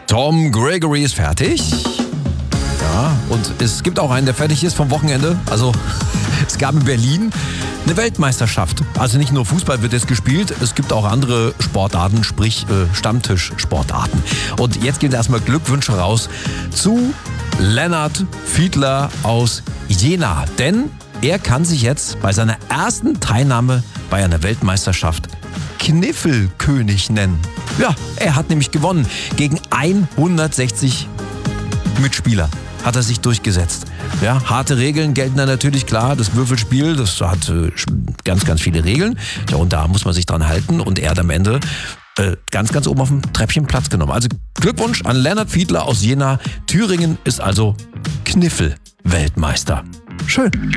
Tom Gregory ist fertig. Ja, und es gibt auch einen, der fertig ist vom Wochenende. Also es gab in Berlin eine Weltmeisterschaft. Also nicht nur Fußball wird jetzt gespielt, es gibt auch andere Sportarten, sprich Stammtischsportarten. Und jetzt geht erstmal Glückwünsche raus zu Lennart Fiedler aus Jena. Denn er kann sich jetzt bei seiner ersten Teilnahme bei einer Weltmeisterschaft Kniffelkönig nennen. Ja, er hat nämlich gewonnen. Gegen 160 Mitspieler hat er sich durchgesetzt. Ja, harte Regeln gelten da natürlich, klar. Das Würfelspiel, das hat ganz, ganz viele Regeln. Ja, und da muss man sich dran halten. Und er hat am Ende ganz, ganz oben auf dem Treppchen Platz genommen. Also Glückwunsch an Lennart Fiedler aus Jena. Thüringen ist also Kniffel-Weltmeister. Schön.